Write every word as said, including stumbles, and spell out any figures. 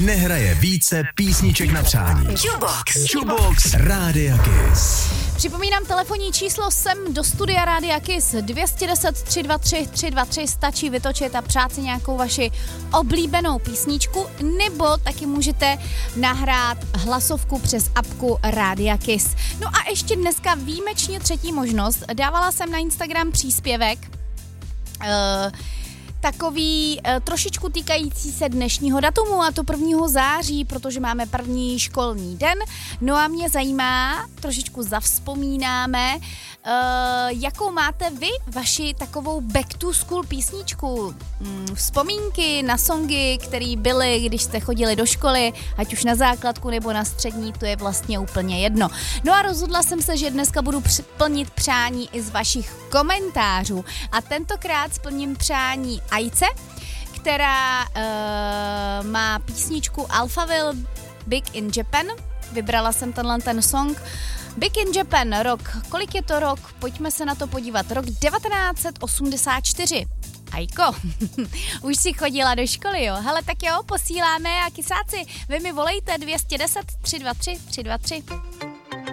nehraje více písniček na přání. Jukebox. Jukebox Rádia Kiss. Připomínám telefonní číslo sem do studia Rádia Kiss dvě deset tři dva tři tři dva tři, stačí vytočit a přát si nějakou vaši oblíbenou písničku, nebo taky můžete nahrát hlasovku přes apku Rádia Kiss. No a ještě dneska výjimečně třetí možnost, dávala jsem na Instagram příspěvek, uh, takový e, trošičku týkající se dnešního datumu, a to prvního září, protože máme první školní den. No a mě zajímá, trošičku zavzpomínáme, e, jakou máte vy vaši takovou back to school písničku. Mm, vzpomínky na songy, které byly, když jste chodili do školy, ať už na základku nebo na střední, to je vlastně úplně jedno. No a rozhodla jsem se, že dneska budu plnit přání i z vašich komentářů. A tentokrát splním přání Ajce, která uh, má písničku Alphaville Big in Japan. Vybrala jsem tenhle ten song. Big in Japan, rok. Kolik je to rok? Pojďme se na to podívat. Rok devatenáct set osmdesát čtyři. Ajko, už si chodila do školy, jo? Hele, tak jo, posíláme a kysáci, vy mi volejte dvě deset tři dva tři tři dva tři.